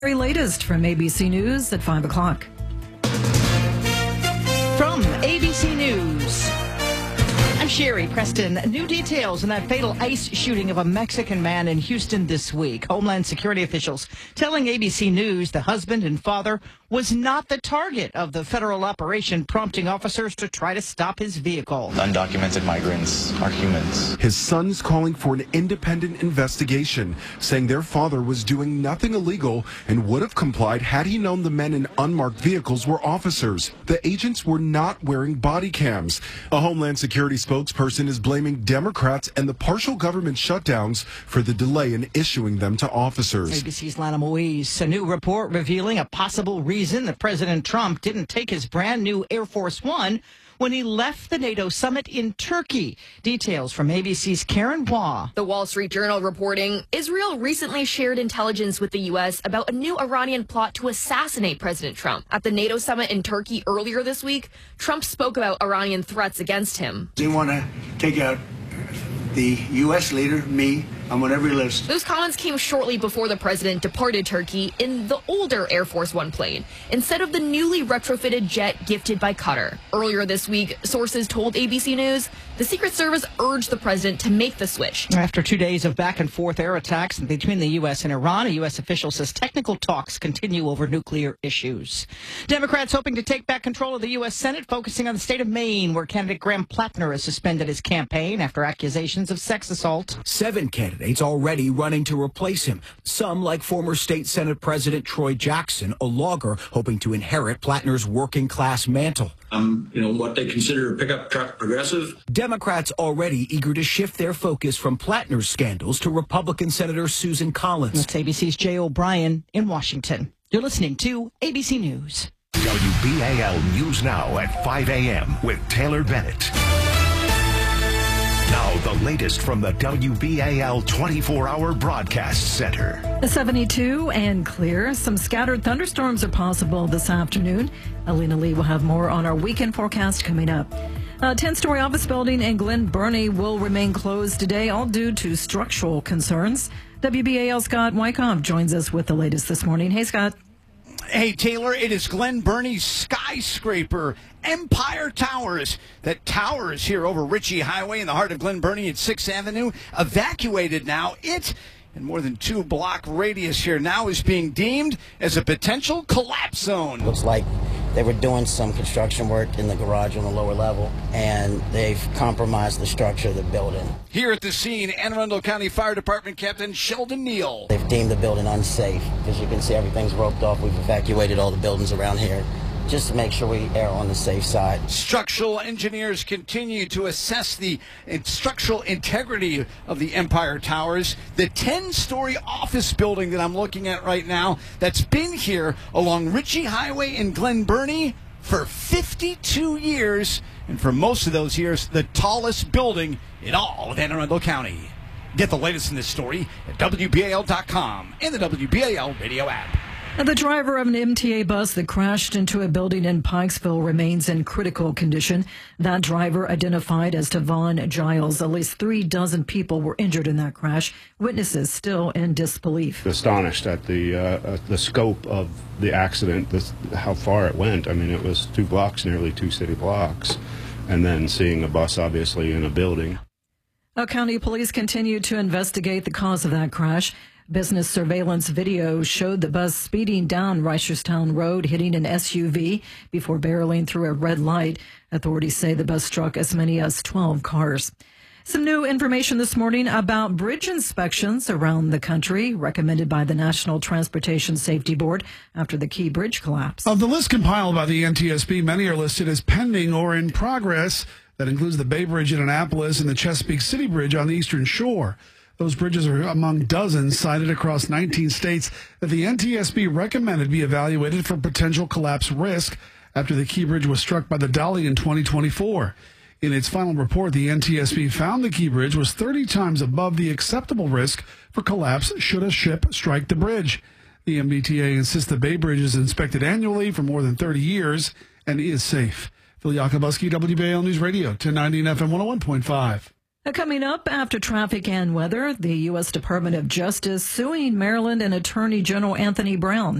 Very latest from ABC News at 5 o'clock. From ABC News, I'm Sherry Preston. New details in that fatal ICE shooting of a Mexican man in Houston this week. Homeland Security officials telling ABC News the husband and father was not the target of the federal operation, prompting officers to try to stop his vehicle. Undocumented migrants are humans. His son's calling for an independent investigation, saying their father was doing nothing illegal and would have complied had he known the men in unmarked vehicles were officers. The agents were not wearing body cams. A Homeland Security spokesperson is blaming Democrats and the partial government shutdowns for the delay in issuing them to officers. ABC's Lana Moise. A new report revealing a possible reason that President Trump didn't take his brand new Air Force One when he left the NATO summit in Turkey. Details from ABC's Karen Waugh. The Wall Street Journal reporting Israel recently shared intelligence with the U.S. about a new Iranian plot to assassinate President Trump. At the NATO summit in Turkey earlier this week, Trump spoke about Iranian threats against him. They want to take out the U.S. leader, me. I'm on every list. Those comments came shortly before the president departed Turkey in the older Air Force One plane, instead of the newly retrofitted jet gifted by Qatar. Earlier this week, sources told ABC News the Secret Service urged the president to make the switch. After 2 days of back-and-forth air attacks between the U.S. and Iran, a U.S. official says technical talks continue over nuclear issues. Democrats hoping to take back control of the U.S. Senate, focusing on the state of Maine, where candidate Graham Plattner has suspended his campaign after accusations of sex assault. 7 candidates already running to replace him. Some, like former state Senate President Troy Jackson, a logger hoping to inherit Plattner's working-class mantle. What they consider a pickup truck progressive. Democrats already eager to shift their focus from Plattner's scandals to Republican Senator Susan Collins. That's ABC's Jay O'Brien in Washington. You're listening to ABC News. WBAL News Now at 5 a.m. with Taylor Bennett. Now, the latest from the WBAL 24-hour broadcast center. The 72 and clear. Some scattered thunderstorms are possible this afternoon. Alina Lee will have more on our weekend forecast coming up. A 10-story office building in Glen Burnie will remain closed today, all due to structural concerns. WBAL Scott Wyckoff joins us with the latest this morning. Hey, Scott. Hey, Taylor, it is Glen Burnie's skyscraper, Empire Towers, that towers here over Ritchie Highway in the heart of Glen Burnie at 6th Avenue. Evacuated now. It, in more than 2-block radius here, now is being deemed as a potential collapse zone. Looks like they were doing some construction work in the garage on the lower level, and they've compromised the structure of the building. Here at the scene, Anne Arundel County Fire Department Captain Sheldon Neal. They've deemed the building unsafe. As you can see, everything's roped off. We've evacuated all the buildings around here just to make sure we err on the safe side. Structural engineers continue to assess the structural integrity of the Empire Towers. The 10-story office building that I'm looking at right now that's been here along Ritchie Highway in Glen Burnie for 52 years, and for most of those years, the tallest building in all of Anne Arundel County. Get the latest in this story at WBAL.com and the WBAL radio app. The driver of an MTA bus that crashed into a building in Pikesville remains in critical condition. That driver, identified as Tavon Giles. At least 36 people were injured in that crash. Witnesses still in disbelief. Astonished at the scope of the accident, how far it went. I mean, it was 2 blocks, nearly 2 city blocks, and then seeing a bus obviously in a building. County police continue to investigate the cause of that crash. Business surveillance video showed the bus speeding down Reisterstown Road, hitting an SUV before barreling through a red light. Authorities say the bus struck as many as 12 cars. Some new information this morning about bridge inspections around the country, recommended by the National Transportation Safety Board after the Key Bridge collapse. Of the list compiled by the NTSB, many are listed as pending or in progress. That includes the Bay Bridge in Annapolis and the Chesapeake City Bridge on the Eastern Shore. Those bridges are among dozens cited across 19 states that the NTSB recommended be evaluated for potential collapse risk after the Key Bridge was struck by the Dolly in 2024. In its final report, the NTSB found the Key Bridge was 30 times above the acceptable risk for collapse should a ship strike the bridge. The MBTA insists the Bay Bridge is inspected annually for more than 30 years and is safe. Phil Yakubuski, WBAL News Radio, 1090 FM 101.5. Coming up after traffic and weather, the U.S. Department of Justice suing Maryland and Attorney General Anthony Brown.